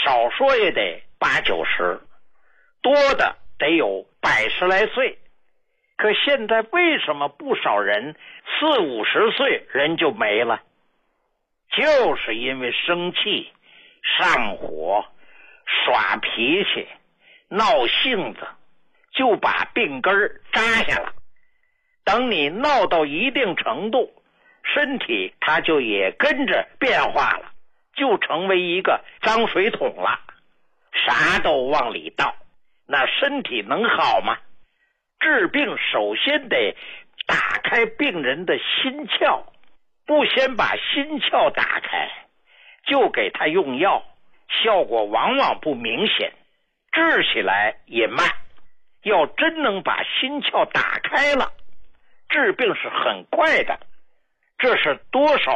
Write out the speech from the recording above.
少说也得80、90，多的得有100、10来岁。可现在为什么不少人40、50岁人就没了？就是因为生气、上火、耍脾气、闹性子，就把病根扎下了。等你闹到一定程度，身体它就也跟着变化了，就成为一个脏水桶了，啥都往里倒，那身体能好吗？治病首先得打开病人的心窍，不先把心窍打开，就给他用药，效果往往不明显，治起来也慢。要真能把心窍打开了，治病是很快的，这是多少